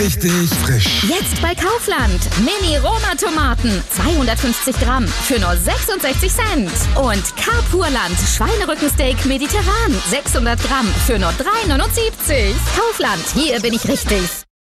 richtig frisch. Jetzt bei Kaufland. Mini-Roma-Tomaten. 250 Gramm für nur 66 Cent. Und Carpurland. Schweinerückensteak mediterran. 600 Gramm für nur 3,79. Kaufland. Hier bin ich richtig.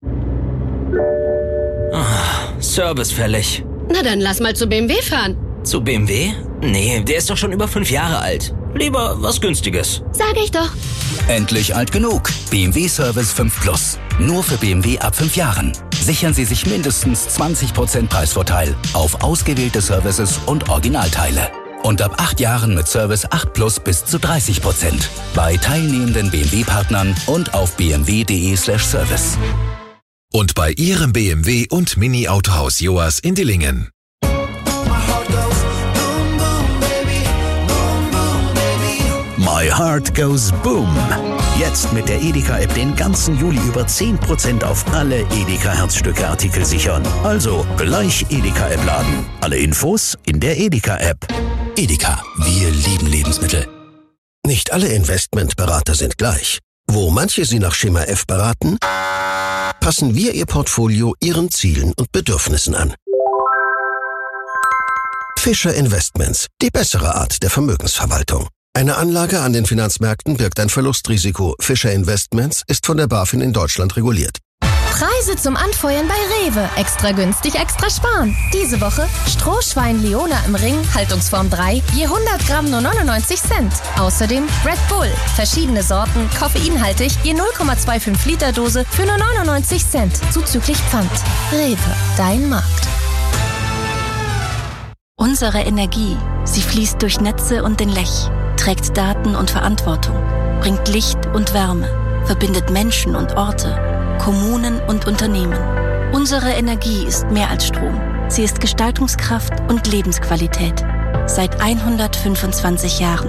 Service fällig. Na dann lass mal zu BMW fahren. Zu BMW? Nee, der ist doch schon über 5 Jahre alt. Lieber was Günstiges. Sag ich doch. Endlich alt genug. BMW Service 5 Plus. Nur für BMW ab 5 Jahren. Sichern Sie sich mindestens 20% Preisvorteil auf ausgewählte Services und Originalteile. Und ab 8 Jahren mit Service 8 Plus bis zu 30%. Bei teilnehmenden BMW-Partnern und auf bmw.de/service. Und bei Ihrem BMW und Mini-Autohaus Joas in Dillingen. My Heart Goes Boom. Jetzt mit der Edeka-App den ganzen Juli über 10% auf alle Edeka-Herzstücke-Artikel sichern. Also gleich Edeka-App laden. Alle Infos in der Edeka-App. Edeka, wir lieben Lebensmittel. Nicht alle Investmentberater sind gleich. Wo manche Sie nach Schema F beraten, passen wir Ihr Portfolio Ihren Zielen und Bedürfnissen an. Fischer Investments, die bessere Art der Vermögensverwaltung. Eine Anlage an den Finanzmärkten birgt ein Verlustrisiko. Fischer Investments ist von der BaFin in Deutschland reguliert. Preise zum Anfeuern bei Rewe. Extra günstig, extra sparen. Diese Woche Strohschwein Leona im Ring, Haltungsform 3, je 100 Gramm nur 99 Cent. Außerdem Red Bull, verschiedene Sorten, koffeinhaltig, je 0,25 Liter Dose für nur 99 Cent, zuzüglich Pfand. Rewe, dein Markt. Unsere Energie, sie fließt durch Netze und den Lech, trägt Daten und Verantwortung, bringt Licht und Wärme, verbindet Menschen und Orte, Kommunen und Unternehmen. Unsere Energie ist mehr als Strom. Sie ist Gestaltungskraft und Lebensqualität. Seit 125 Jahren.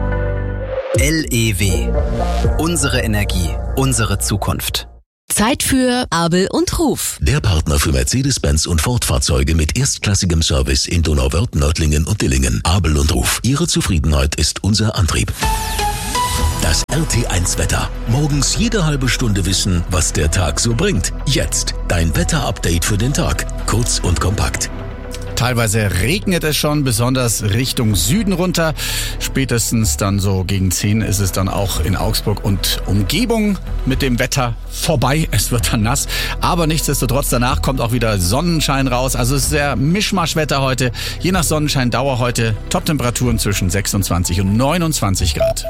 LEW. Unsere Energie, unsere Zukunft. Zeit für Abel und Ruf. Der Partner für Mercedes-Benz und Ford-Fahrzeuge mit erstklassigem Service in Donauwörth, Nördlingen und Dillingen. Abel und Ruf. Ihre Zufriedenheit ist unser Antrieb. Das RT1-Wetter. Morgens jede halbe Stunde wissen, was der Tag so bringt. Jetzt dein Wetter-Update für den Tag. Kurz und kompakt. Teilweise regnet es schon, besonders Richtung Süden runter. Spätestens dann so gegen 10 ist es dann auch in Augsburg und Umgebung mit dem Wetter vorbei. Es wird dann nass, aber nichtsdestotrotz danach kommt auch wieder Sonnenschein raus. Also es ist sehr Mischmaschwetter heute. Je nach Sonnenscheindauer heute Toptemperaturen zwischen 26 und 29 Grad.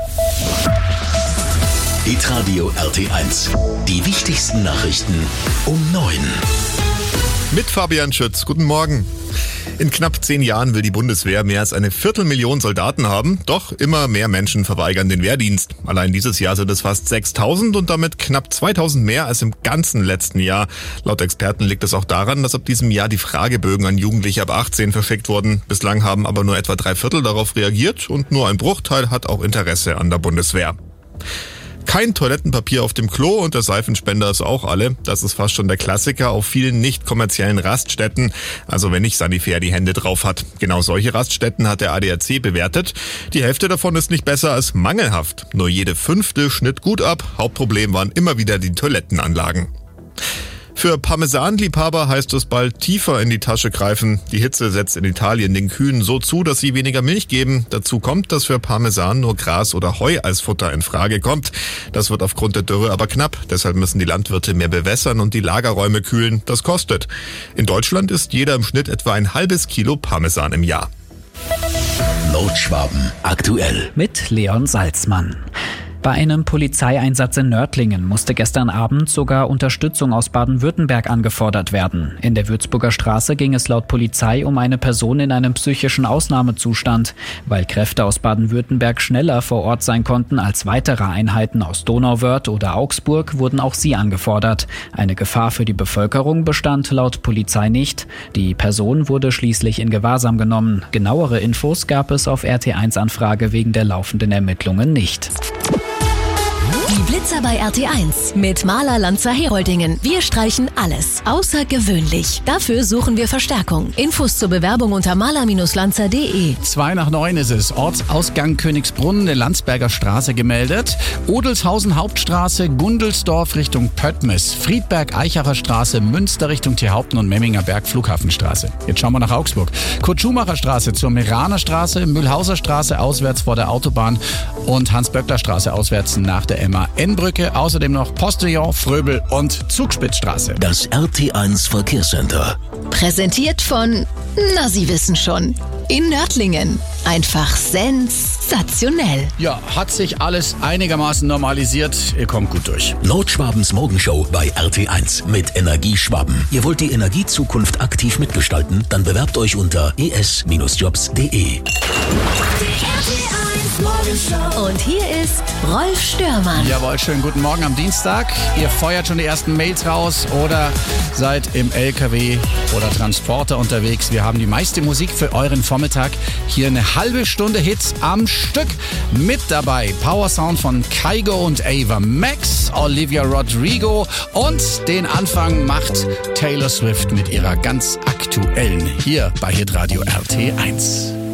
Hitradio RT1. Die wichtigsten Nachrichten um 9. Mit Fabian Schütz. Guten Morgen. In knapp 10 Jahren will die Bundeswehr mehr als 250.000 Soldaten haben. Doch immer mehr Menschen verweigern den Wehrdienst. Allein dieses Jahr sind es fast 6.000 und damit knapp 2.000 mehr als im ganzen letzten Jahr. Laut Experten liegt es auch daran, dass ab diesem Jahr die Fragebögen an Jugendliche ab 18 verschickt wurden. Bislang haben aber nur etwa 3/4 darauf reagiert und nur ein Bruchteil hat auch Interesse an der Bundeswehr. Kein Toilettenpapier auf dem Klo und der Seifenspender ist auch alle. Das ist fast schon der Klassiker auf vielen nicht kommerziellen Raststätten. Also wenn nicht Sanifair die Hände drauf hat. Genau solche Raststätten hat der ADAC bewertet. Die Hälfte davon ist nicht besser als mangelhaft. Nur jede 5. schnitt gut ab. Hauptproblem waren immer wieder die Toilettenanlagen. Für Parmesanliebhaber heißt es bald tiefer in die Tasche greifen. Die Hitze setzt in Italien den Kühen so zu, dass sie weniger Milch geben. Dazu kommt, dass für Parmesan nur Gras oder Heu als Futter in Frage kommt. Das wird aufgrund der Dürre aber knapp. Deshalb müssen die Landwirte mehr bewässern und die Lagerräume kühlen. Das kostet. In Deutschland isst jeder im Schnitt etwa ein halbes Kilo Parmesan im Jahr. Nordschwaben aktuell. Mit Leon Salzmann. Bei einem Polizeieinsatz in Nördlingen musste gestern Abend sogar Unterstützung aus Baden-Württemberg angefordert werden. In der Würzburger Straße ging es laut Polizei um eine Person in einem psychischen Ausnahmezustand. Weil Kräfte aus Baden-Württemberg schneller vor Ort sein konnten als weitere Einheiten aus Donauwörth oder Augsburg, wurden auch sie angefordert. Eine Gefahr für die Bevölkerung bestand laut Polizei nicht. Die Person wurde schließlich in Gewahrsam genommen. Genauere Infos gab es auf RT1 Anfrage wegen der laufenden Ermittlungen nicht. Die Blitzer bei RT1 mit Maler Lanzer Heroldingen. Wir streichen alles. Außergewöhnlich. Dafür suchen wir Verstärkung. Infos zur Bewerbung unter maler-lanzer.de. 2:09 ist es. Ortsausgang Königsbrunn, der Landsberger Straße gemeldet. Odelshausen Hauptstraße, Gundelsdorf Richtung Pöttmes. Friedberg Eichacher Straße, Münster Richtung Tierhaupten und Memminger Berg Flughafenstraße. Jetzt schauen wir nach Augsburg. Kurt-Schumacher Straße zur Meraner Straße, Mühlhauser Straße auswärts vor der Autobahn und Hans-Böckler Straße auswärts nach der MAN-Brücke. Außerdem noch Postillon, Fröbel und Zugspitzstraße. Das RT1 Verkehrscenter. Präsentiert von, na, Sie wissen schon, in Nördlingen. Einfach sensationell. Ja, hat sich alles einigermaßen normalisiert. Ihr kommt gut durch. Nordschwabens Morgenshow bei RT1 mit Energieschwaben. Ihr wollt die Energiezukunft aktiv mitgestalten? Dann bewerbt euch unter es-jobs.de. Und hier ist Rolf Störmann. Jawohl, schönen guten Morgen am Dienstag. Ihr feuert schon die ersten Mails raus oder seid im LKW oder Transporter unterwegs. Wir haben die meiste Musik für euren Vormittag. Hier eine halbe Stunde Hits am Stück. Mit dabei Power Sound von Kygo und Ava Max, Olivia Rodrigo und den Anfang macht Taylor Swift mit ihrer ganz aktuellen hier bei Hitradio RT1.